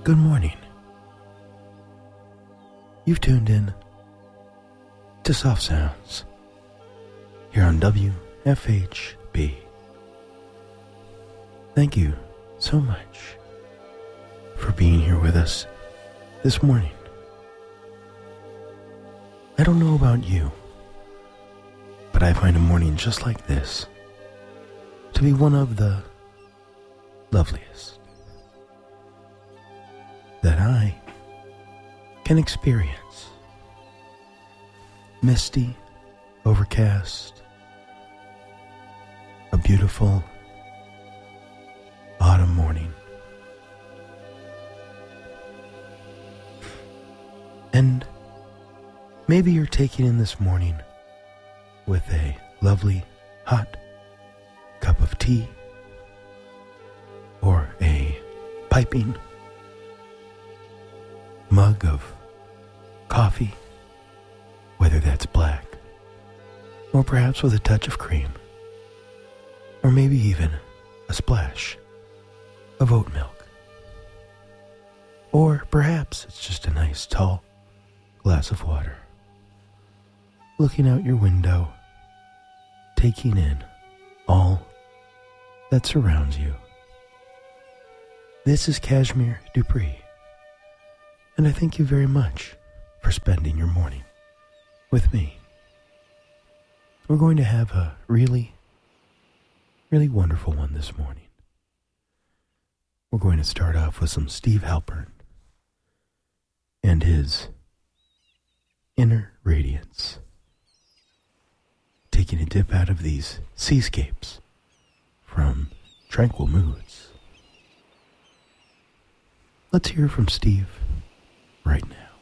Good morning. You've tuned in to Soft Sounds here on WFHB. Thank you so much for being here with us this morning. I don't know about you, but I find a morning just like this to be one of the loveliest that I can experience. Misty, overcast, a beautiful autumn morning. And maybe you're taking in this morning with a lovely hot cup of tea or a piping mug of coffee, whether that's black or perhaps with a touch of cream, or maybe even a splash of oat milk. Or perhaps it's just a nice tall glass of water, looking out your window, taking in all that surrounds you. This is Kashmir Dupree, and I thank you very much for spending your morning with me. We're going to have a really, really wonderful one this morning. We're going to start off with some Steve Halpern and his Inner Radiance, taking a dip out of these seascapes from Tranquil Moods. Let's hear from Steve right now.